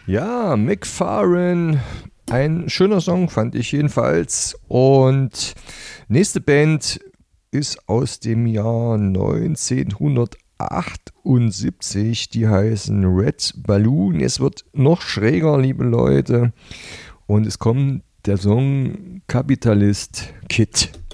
Ja, McFarlane, ein schöner Song fand ich jedenfalls. Und nächste Band ist aus dem Jahr 1978. Die heißen Red Balloon. Es wird noch schräger, liebe Leute. Und es kommt der Song Kapitalist Kid.